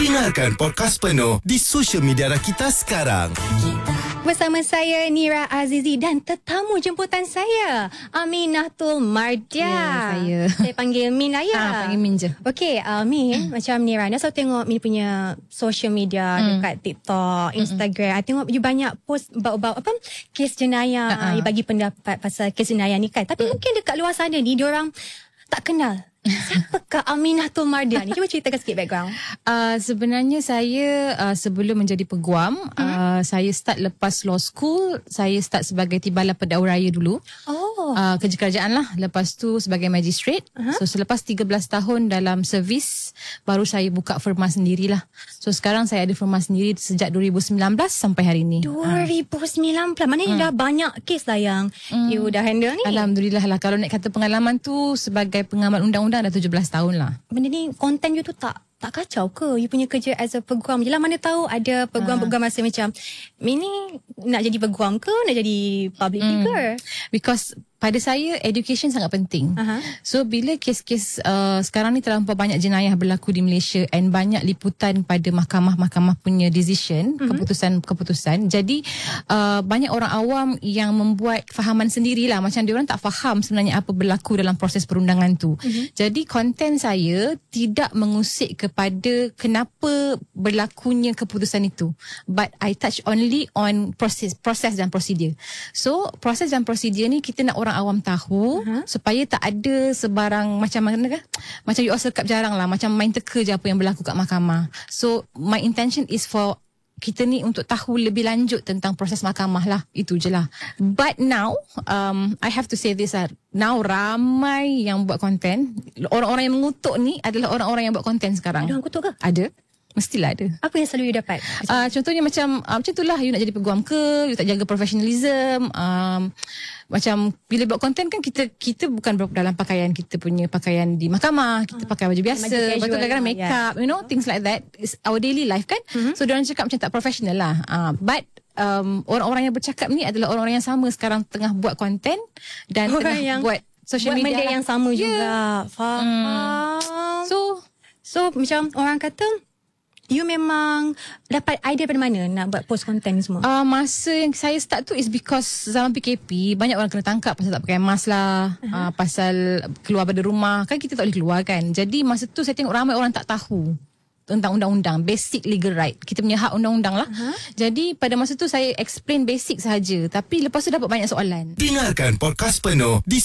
Dengarkan podcast penuh di social media Rakita sekarang. Bersama saya Nira Azizi dan tetamu jemputan saya Aminatul Mardia. Ya, Saya panggil Min lah ya. Panggil Min je. Okey, Min, macam Nira ni selalu tengok Min punya social media dekat TikTok, Instagram. I tengok you banyak post about apa kes jenayah, you bagi pendapat pasal kes jenayah ni kan. Tapi mungkin dekat luar sana ni diorang tak kenal. Siapakah Aminatul Mardia ni? Cuba ceritakan sikit background. Sebenarnya saya sebelum menjadi peguam, saya start lepas law school, saya start sebagai Timbalan Pendakwa Raya dulu. Kerja kerajaan lah. Lepas tu sebagai magistrate. So selepas 13 tahun dalam servis, baru saya buka firma sendirilah. So sekarang saya ada firma sendiri sejak 2019 sampai hari ni. 2019, maknanya dah banyak kes lah yang you dah handle ni. Alhamdulillah lah. Kalau nak kata pengalaman tu sebagai pengamal undang-undang dah 17 tahun lah. Benda ni, konten you tu tak kacau ke? You punya kerja as a peguam. Yelah, mana tahu ada peguam-peguam rasa macam, ini nak jadi peguam ke? Nak jadi public figure? Because pada saya, education sangat penting. So, bila kes-kes sekarang ni terlampau banyak jenayah berlaku di Malaysia and banyak liputan pada mahkamah-mahkamah punya decision, keputusan-keputusan. Jadi, banyak orang awam yang membuat fahaman sendirilah. Macam diorang tak faham sebenarnya apa berlaku dalam proses perundangan tu. Jadi, konten saya tidak mengusik kepada kenapa berlakunya keputusan itu. But I touch only on proses dan prosedur. So, proses dan prosedur ni kita nak orang awam tahu supaya tak ada sebarang macam mana kan? Macam you all sekap jarang lah, macam main teka je apa yang berlaku kat mahkamah. So my intention is for kita ni untuk tahu lebih lanjut tentang proses mahkamah lah. Itu je lah. But now I have to say this lah. Now ramai yang buat konten. Orang-orang yang mengutuk ni adalah orang-orang yang buat konten sekarang. Ada orang kutuk ke? Ada. Mestilah ada. Apa yang selalu you dapat? Contohnya macam itulah, you nak jadi peguam ke, you tak jaga professionalism. Macam bila buat konten kan kita bukan dalam pakaian, kita punya pakaian di mahkamah, kita pakai baju biasa, lepas tu kadang-kadang make up, you know, things like that. It's our daily life kan. So diorang cakap macam tak professional lah. But orang-orang yang bercakap ni adalah orang-orang yang sama sekarang tengah buat konten dan orang tengah yang buat social buat media benda yang sama juga. Faham. So macam orang kata, you memang dapat idea dari mana nak buat post konten ni semua? Masa yang saya start tu is because zaman PKP banyak orang kena tangkap pasal tak pakai mask lah, pasal keluar pada rumah. Kan kita tak boleh keluar kan. Jadi masa tu saya tengok ramai orang tak tahu tentang undang-undang, basic legal right. Kita punya hak undang-undang lah. Jadi pada masa tu saya explain basic sahaja. Tapi lepas tu dapat banyak soalan. Dengarkan podcast penuh di